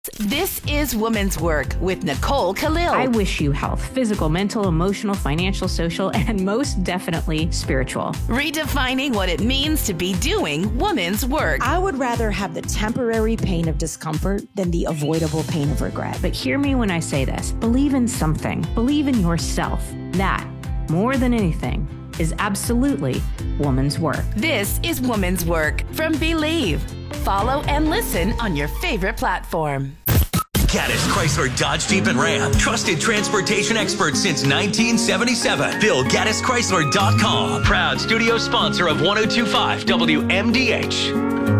This is Woman's Work with Nicole Khalil. I wish you health, physical, mental, emotional, financial, social, and most definitely spiritual. Redefining what it means to be doing woman's work. I would rather have the temporary pain of discomfort than the avoidable pain of regret. But hear me when I say this. Believe in something. Believe in yourself. That, more than anything, is absolutely woman's work. This is Woman's Work from Believe. Follow and listen on your favorite platform. Gaddis Chrysler Dodge Jeep and Ram. Trusted transportation experts since 1977. BillGaddisChrysler.com. Proud studio sponsor of 1025 WMDH.